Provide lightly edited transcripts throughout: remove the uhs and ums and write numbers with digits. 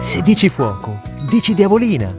Se dici fuoco, dici diavolina.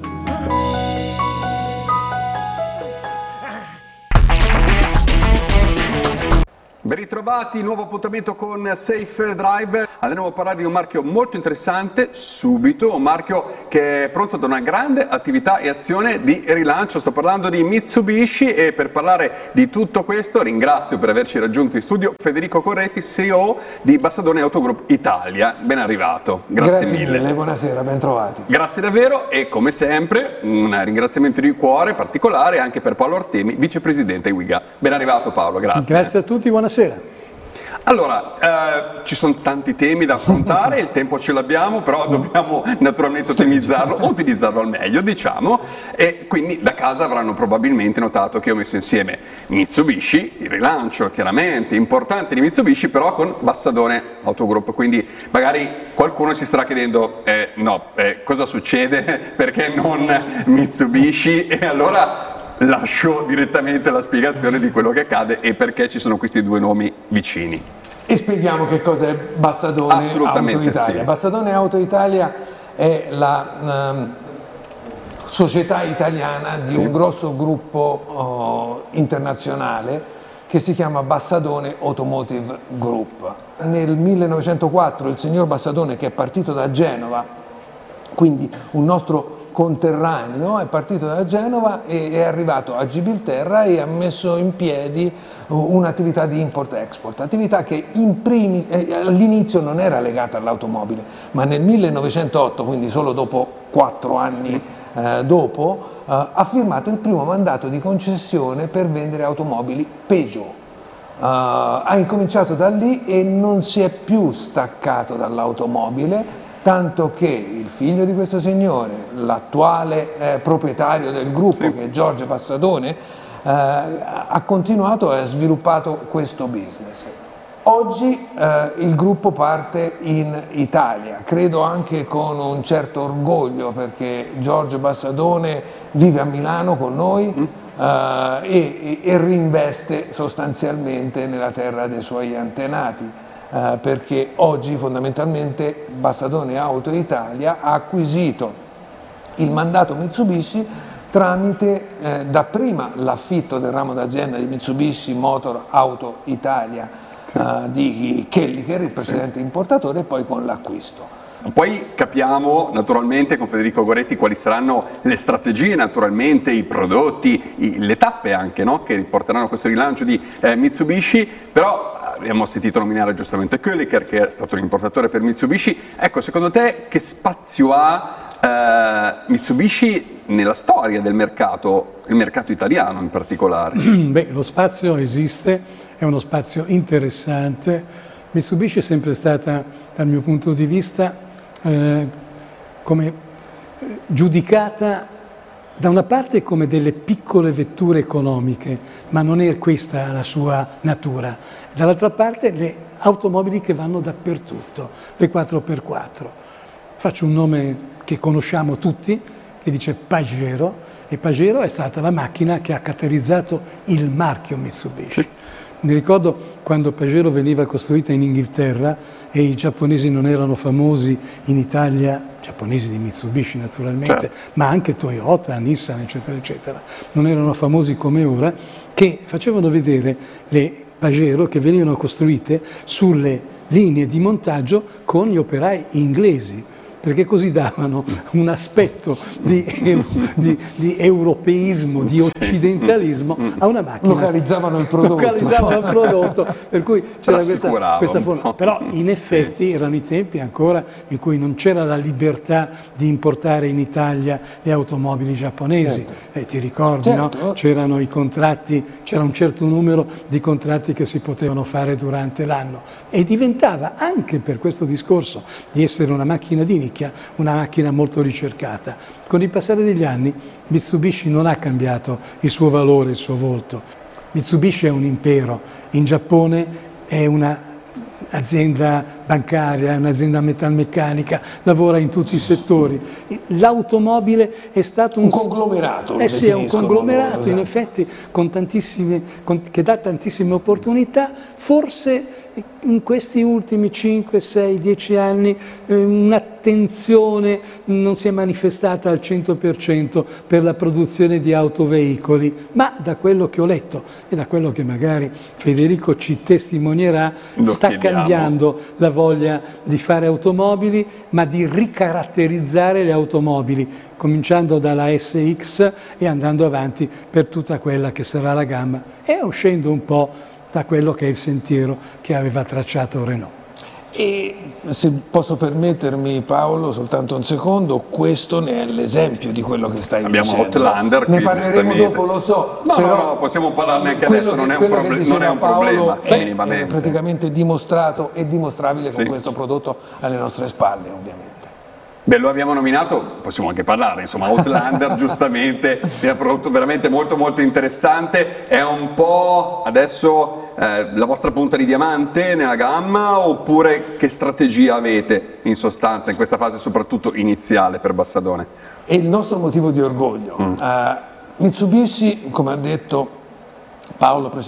Ben ritrovati, nuovo appuntamento con Safe Drive. Andremo a parlare di un marchio molto interessante, subito, un marchio che è pronto ad una grande attività e azione di rilancio. Sto parlando di Mitsubishi e per parlare di tutto questo ringrazio per averci raggiunto in studio Federico Corretti, CEO di Bassadone Auto Group Italia. Ben arrivato, grazie mille. Buonasera, ben trovati. Grazie davvero e come sempre un ringraziamento di cuore particolare anche per Paolo Artemi, vicepresidente WIGA. Ben arrivato Paolo, grazie. Grazie a tutti, buonasera. Allora, ci sono tanti temi da affrontare, il tempo ce l'abbiamo, però dobbiamo naturalmente utilizzarlo al meglio, diciamo, e quindi da casa avranno probabilmente notato che ho messo insieme Mitsubishi, il rilancio chiaramente importante di Mitsubishi, però con Bassadone Auto Group, quindi magari qualcuno si starà chiedendo, cosa succede, perché non Mitsubishi, e allora lascio direttamente la spiegazione di quello che accade e perché ci sono questi due nomi vicini. E spieghiamo che cos'è Bassadone Auto Italia. Sì. Bassadone Auto Italia è la società italiana di un grosso gruppo internazionale che si chiama Bassadone Automotive Group. Nel 1904 il signor Bassadone, che è partito da Genova, quindi un nostro conterraneo, è partito da Genova e è arrivato a Gibilterra e ha messo in piedi un'attività di import-export, attività che all'inizio non era legata all'automobile, ma nel 1908, quindi solo dopo 4 anni dopo, ha firmato il primo mandato di concessione per vendere automobili Peugeot. Ha incominciato da lì e non si è più staccato dall'automobile, tanto che il figlio di questo signore, l'attuale proprietario del gruppo, che è Giorgio Bassadone, ha continuato e ha sviluppato questo business. Oggi il gruppo parte in Italia, credo anche con un certo orgoglio, perché Giorgio Bassadone vive a Milano con noi e reinveste sostanzialmente nella terra dei suoi antenati. Perché oggi fondamentalmente Bassadone Auto Italia ha acquisito il mandato Mitsubishi tramite dapprima l'affitto del ramo d'azienda di Mitsubishi Motor Auto Italia di Kelliker, il precedente importatore, e poi con l'acquisto. Poi capiamo naturalmente con Federico Goretti quali saranno le strategie, naturalmente i prodotti, le tappe anche, no? Che porteranno a questo rilancio di Mitsubishi, però abbiamo sentito nominare giustamente Kelliker, che è stato un importatore per Mitsubishi. Ecco, secondo te che spazio ha Mitsubishi nella storia del mercato, il mercato italiano in particolare? Beh, lo spazio esiste, è uno spazio interessante. Mitsubishi è sempre stata, dal mio punto di vista, come giudicata da una parte come delle piccole vetture economiche, ma non è questa la sua natura. Dall'altra parte le automobili che vanno dappertutto, le 4x4. Faccio un nome che conosciamo tutti, che dice Pajero, e Pajero è stata la macchina che ha caratterizzato il marchio Mitsubishi. Mi ricordo quando Pajero veniva costruita in Inghilterra e i giapponesi non erano famosi in Italia, giapponesi di Mitsubishi naturalmente, ma anche Toyota, Nissan, eccetera, eccetera, non erano famosi come ora, che facevano vedere le Pajero che venivano costruite sulle linee di montaggio con gli operai inglesi, perché così davano un aspetto di europeismo, di occidentalismo a una macchina. Localizzavano il prodotto. Per cui c'era questa forma. Però in effetti erano i tempi ancora in cui non c'era la libertà di importare in Italia le automobili giapponesi. Ti ricordi, no? C'erano i contratti, c'era un certo numero di contratti che si potevano fare durante l'anno e diventava, anche per questo discorso di essere una macchina di nicchia, una macchina molto ricercata. Con il passare degli anni Mitsubishi non ha cambiato il suo valore, il suo volto. Mitsubishi è un impero, in Giappone è un'azienda bancaria, è un'azienda metalmeccanica, lavora in tutti i settori. L'automobile è stato un conglomerato. Sì, è un conglomerato, in effetti, che dà tantissime opportunità, forse in questi ultimi 5, 6, 10 anni un'attenzione non si è manifestata al 100% per la produzione di autoveicoli, ma da quello che ho letto e da quello che magari Federico ci testimonierà, sta cambiando la voglia di fare automobili, ma di ricaratterizzare le automobili, cominciando dalla SX e andando avanti per tutta quella che sarà la gamma e uscendo un po' da quello che è il sentiero che aveva tracciato Renault. E se posso permettermi, Paolo, soltanto un secondo, questo ne è l'esempio di quello che stai dicendo. Abbiamo Outlander qui, ne parleremo dopo, lo so. No, possiamo parlarne anche adesso, non è un problema, minimamente. È praticamente dimostrato e dimostrabile con questo prodotto alle nostre spalle, ovviamente. Beh, lo abbiamo nominato, possiamo anche parlare, insomma, Outlander giustamente è un prodotto veramente molto molto interessante, è un po' adesso la vostra punta di diamante nella gamma, oppure che strategia avete in sostanza in questa fase soprattutto iniziale per Bassadone? È il nostro motivo di orgoglio. Mitsubishi, come ha detto Paolo precedentemente,